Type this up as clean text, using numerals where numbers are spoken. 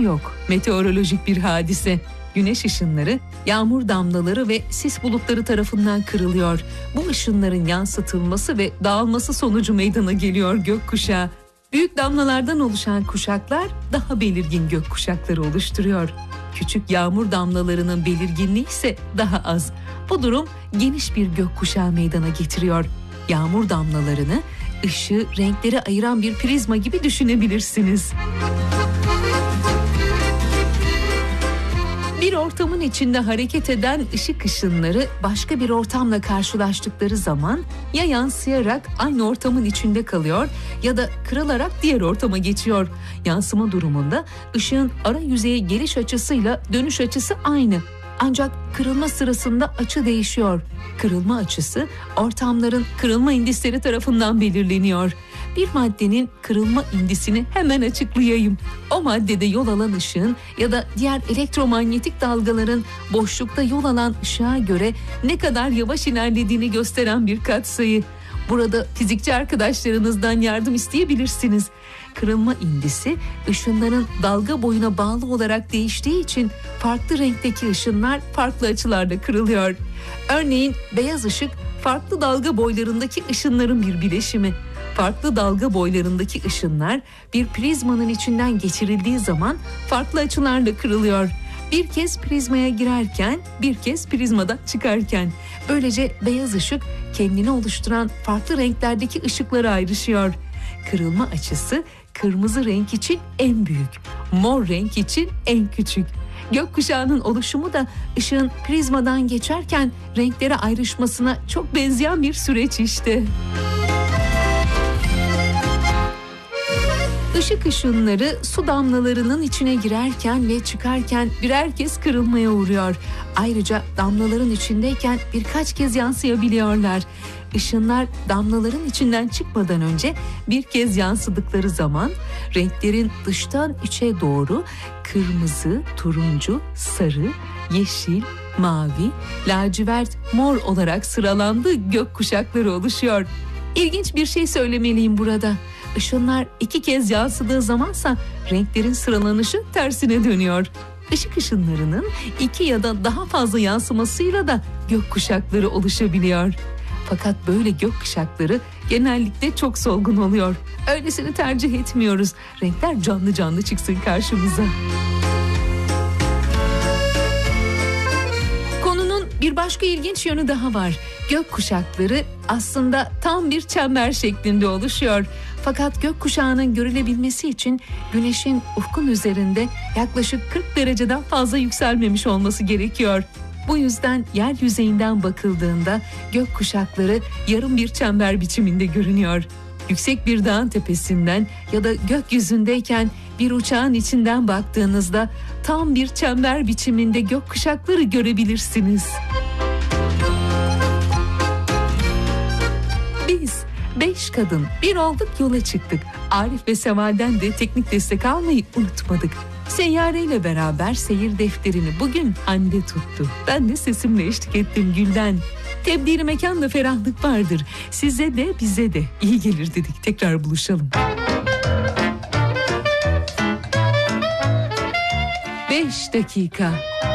ışın yok. Meteorolojik bir hadise. Güneş ışınları, yağmur damlaları ve sis bulutları tarafından kırılıyor. Bu ışınların yansıtılması ve dağılması sonucu meydana geliyor gökkuşağı. Büyük damlalardan oluşan kuşaklar daha belirgin gökkuşakları oluşturuyor. Küçük yağmur damlalarının belirginliği ise daha az. Bu durum geniş bir gökkuşağı meydana getiriyor. Yağmur damlalarını ışığı renklere ayıran bir prizma gibi düşünebilirsiniz. Bir ortamın içinde hareket eden ışık ışınları başka bir ortamla karşılaştıkları zaman ya yansıyarak aynı ortamın içinde kalıyor ya da kırılarak diğer ortama geçiyor. Yansıma durumunda ışığın ara yüzeye geliş açısıyla dönüş açısı aynı. Ancak kırılma sırasında açı değişiyor. Kırılma açısı ortamların kırılma indisleri tarafından belirleniyor. Bir maddenin kırılma indisini hemen açıklayayım. O maddede yol alan ışığın ya da diğer elektromanyetik dalgaların boşlukta yol alan ışığa göre ne kadar yavaş ilerlediğini gösteren bir katsayı. Burada fizikçi arkadaşlarınızdan yardım isteyebilirsiniz. Kırılma indisi ışınların dalga boyuna bağlı olarak değiştiği için farklı renkteki ışınlar farklı açılarda kırılıyor. Örneğin beyaz ışık farklı dalga boylarındaki ışınların bir bileşimi. Farklı dalga boylarındaki ışınlar bir prizmanın içinden geçirildiği zaman farklı açılarla kırılıyor. Bir kez prizmaya girerken, bir kez prizmadan çıkarken. Böylece beyaz ışık kendini oluşturan farklı renklerdeki ışıklara ayrışıyor. Kırılma açısı kırmızı renk için en büyük, mor renk için en küçük. Gökkuşağının oluşumu da ışığın prizmadan geçerken renklere ayrışmasına çok benzeyen bir süreç işte. Işık ışınları su damlalarının içine girerken ve çıkarken birer kez kırılmaya uğruyor. Ayrıca damlaların içindeyken birkaç kez yansıyabiliyorlar. Işınlar damlaların içinden çıkmadan önce bir kez yansıdıkları zaman renklerin dıştan içe doğru kırmızı, turuncu, sarı, yeşil, mavi, lacivert, mor olarak sıralandığı gökkuşakları oluşuyor. İlginç bir şey söylemeliyim burada. Işınlar 2 kez yansıdığı zamansa renklerin sıralanışı tersine dönüyor. Işık ışınlarının 2 ya da daha fazla yansımasıyla da gökkuşakları oluşabiliyor. Fakat böyle gökkuşakları genellikle çok solgun oluyor. Öylesini tercih etmiyoruz. Renkler canlı canlı çıksın karşımıza. Konunun bir başka ilginç yönü daha var. Gökkuşakları aslında tam bir çember şeklinde oluşuyor. Fakat gökkuşağının görülebilmesi için güneşin ufkun üzerinde yaklaşık 40 dereceden fazla yükselmemiş olması gerekiyor. Bu yüzden yer yüzeyinden bakıldığında gökkuşakları yarım bir çember biçiminde görünüyor. Yüksek bir dağın tepesinden ya da gökyüzündeyken bir uçağın içinden baktığınızda tam bir çember biçiminde gökkuşakları görebilirsiniz. Biz 5 kadın bir olduk, yola çıktık. Arif ve Seval'den de teknik destek almayı unutmadık. Seyyare ile beraber seyir defterini bugün Hande tuttu. Ben de sesimle eşlik ettim Gülden. Tebdili mekanda ferahlık vardır. Size de bize de iyi gelir dedik. Tekrar buluşalım. 5 dakika.